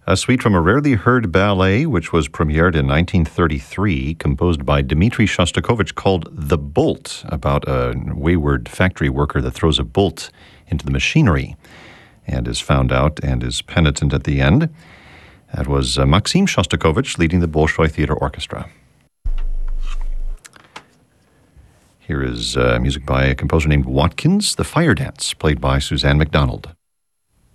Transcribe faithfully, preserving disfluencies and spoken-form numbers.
A suite from a rarely heard ballet, which was premiered in nineteen thirty-three, composed by Dmitri Shostakovich, called The Bolt, about a wayward factory worker that throws a bolt into the machinery and is found out and is penitent at the end. That was uh, Maxim Shostakovich leading the Bolshoi Theater Orchestra. Here is uh, music by a composer named Watkins, The Fire Dance, played by Suzanne MacDonald.